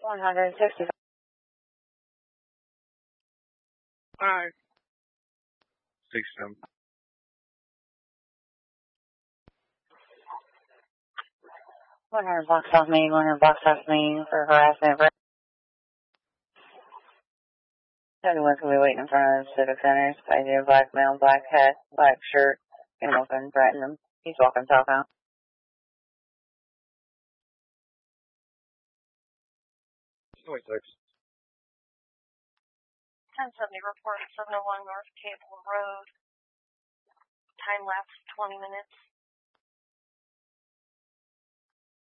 165. Hi. 67. 100 blocks off me, 100 blocks off me for harassment. Everyone can be waiting in front of the civic centers. I do a black male, black hat, black shirt, and walking, threatening him. He's walking southbound. 26. 1070 report 701 North Cable Road. Time lapse 20 minutes.